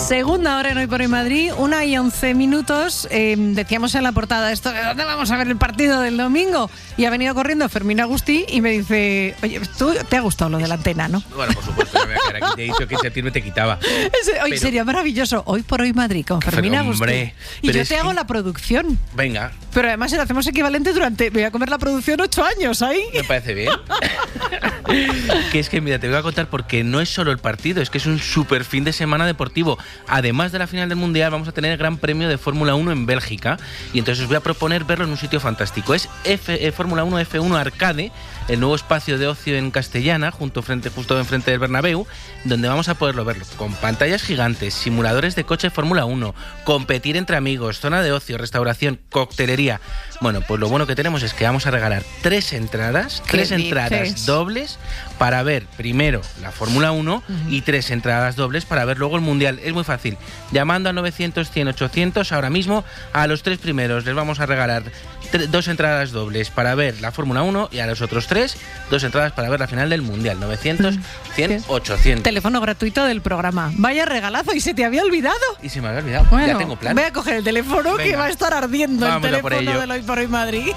Segunda hora en Hoy por Hoy Madrid, 1:11. Decíamos en la portada esto de dónde vamos a ver el partido del domingo. Y ha venido corriendo Fermín Agustí y me dice, oye, ¿tú te ha gustado lo de la antena, no? Bueno, por supuesto, no me voy a quedar aquí. Te he dicho que ese tiro te quitaba. Hoy sería maravilloso. Hoy por Hoy Madrid con Fermín Agustí. Y yo te hago la producción. Venga. Pero además lo hacemos equivalente durante... Me voy a comer la producción 8 años ahí. Me parece bien. Que es que, mira, te voy a contar porque no es solo el partido, es que es un super fin de semana deportivo. Además de la final del Mundial, vamos a tener el Gran Premio de Fórmula 1 en Bélgica. Y entonces os voy a proponer verlo en un sitio fantástico. Es Fórmula 1 F1 Arcade, el nuevo espacio de ocio en Castellana, justo enfrente del Bernabéu, donde vamos a poderlo verlo con pantallas gigantes, simuladores de coche Fórmula 1, competir entre amigos, zona de ocio, restauración, coctelería. Bueno, pues lo bueno que tenemos es que vamos a regalar tres entradas dobles para ver primero la Fórmula 1 y 3 entradas dobles para ver luego el Mundial. Es muy fácil. Llamando al 900 100 800 ahora mismo a los 3 primeros les vamos a regalar 2 entradas dobles para ver la Fórmula 1 y a los otros 3 2 entradas para ver la final del Mundial. 900 100 800. Teléfono gratuito del programa. Vaya regalazo, y se te había olvidado. Y se me había olvidado. Bueno, ya tengo plan. Voy a coger el teléfono. Venga, que va a estar ardiendo. Vámonos, el teléfono de Hoy por Hoy Madrid.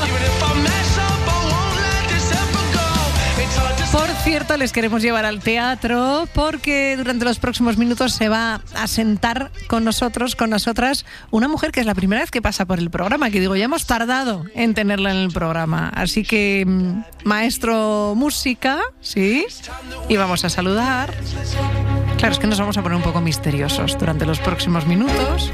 Por cierto, les queremos llevar al teatro porque durante los próximos minutos se va a sentar con nosotros, con nosotras, una mujer que es la primera vez que pasa por el programa, que digo, ya hemos tardado en tenerla en el programa. Así que, maestro música, ¿sí? Y vamos a saludar. Claro, es que nos vamos a poner un poco misteriosos durante los próximos minutos.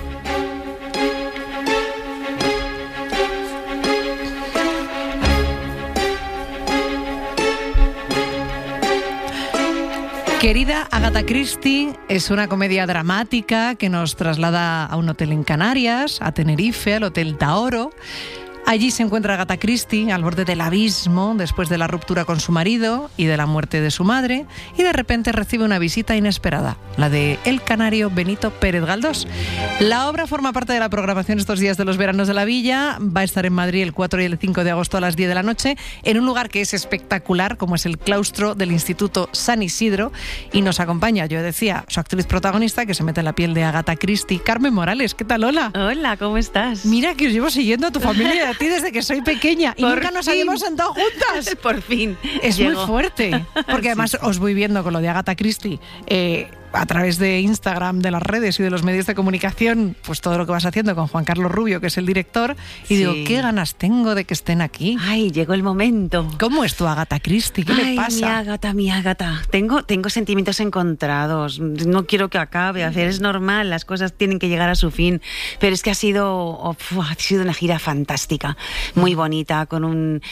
Querida Agatha Christie es una comedia dramática que nos traslada a un hotel en Canarias, a Tenerife, al Hotel Taoro. Allí se encuentra Agatha Christie al borde del abismo después de la ruptura con su marido y de la muerte de su madre, y de repente recibe una visita inesperada, la de el canario Benito Pérez Galdós. La obra forma parte de la programación estos días de los veranos de la Villa. Va a estar en Madrid el 4 y el 5 de agosto a las 10 de la noche en un lugar que es espectacular, como es el claustro del Instituto San Isidro, y nos acompaña, yo decía, su actriz protagonista que se mete en la piel de Agatha Christie, Carmen Morales. ¿Qué tal, Lola? Hola, ¿cómo estás? Mira que os llevo siguiendo a tu familia, a ti desde que soy pequeña y nunca nos habíamos sentado juntas. Por fin. Es muy fuerte, porque además os voy viendo con lo de Agatha Christie a través de Instagram, de las redes y de los medios de comunicación, pues todo lo que vas haciendo con Juan Carlos Rubio, que es el director, y digo, qué ganas tengo de que estén aquí. Ay, llegó el momento. ¿Cómo es tu Agatha Christie? ¿Qué le pasa? Mi Agatha. Tengo sentimientos encontrados. No quiero que acabe. Es normal, las cosas tienen que llegar a su fin. Pero es que ha sido una gira fantástica, muy bonita, con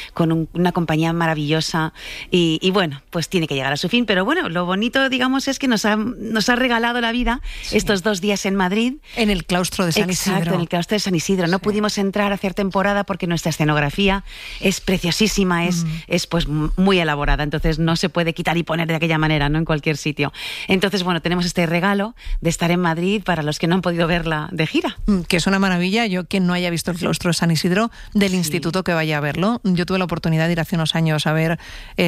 una compañía maravillosa. Y bueno, pues tiene que llegar a su fin. Pero bueno, lo bonito, digamos, es que nos ha regalado la vida estos 2 días en Madrid. En el claustro de San Isidro. Exacto, en el claustro de San Isidro. No pudimos entrar a hacer temporada porque nuestra escenografía es preciosísima, es pues muy elaborada, entonces no se puede quitar y poner de aquella manera, ¿no? En cualquier sitio. Entonces, bueno, tenemos este regalo de estar en Madrid para los que no han podido verla de gira. Que es una maravilla. Yo, quien no haya visto el claustro de San Isidro, del instituto, que vaya a verlo. Yo tuve la oportunidad de ir hace unos años a ver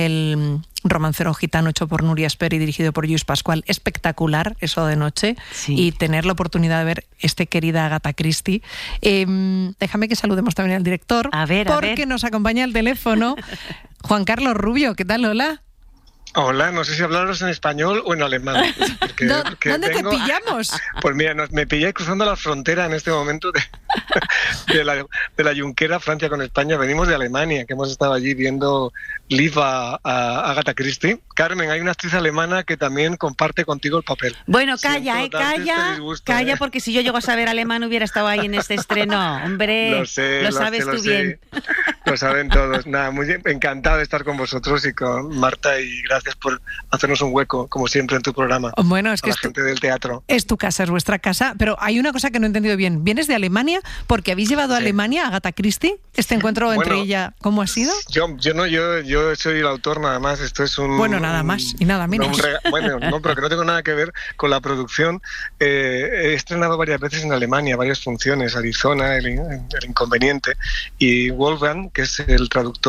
el Romancero gitano hecho por Nuria Esper y dirigido por Lluís Pascual. Espectacular eso de noche. Y tener la oportunidad de ver querida Agatha Christie. Déjame que saludemos también al director, porque nos acompaña al teléfono Juan Carlos Rubio. ¿Qué tal, Lola? Hola, no sé si hablaros en español o en alemán. ¿Dónde te pillamos? Pues mira, me pillé cruzando la frontera en este momento de la Junquera, Francia con España. Venimos de Alemania, que hemos estado allí viendo Liv a Agatha Christie. Carmen, hay una actriz alemana que también comparte contigo el papel. Bueno, calla, calla, porque si yo llego a saber alemán hubiera estado ahí en este estreno. Hombre, lo sabes tú bien. Lo saben todos. Nada, muy bien, encantado de estar con vosotros y con Marta, y gracias por hacernos un hueco, como siempre, en tu programa. Bueno, es que la gente del teatro. Es tu casa, es vuestra casa, pero hay una cosa que no he entendido bien. ¿Vienes de Alemania? Porque habéis llevado a Alemania a Agatha Christie. ¿Este encuentro entre ella, cómo ha sido? Yo soy el autor nada más. Esto es un... Bueno, nada más y nada menos. No, pero que no tengo nada que ver con la producción. He estrenado varias veces en Alemania, varias funciones, Arizona, el Inconveniente, y Wolfgang, que es el traductor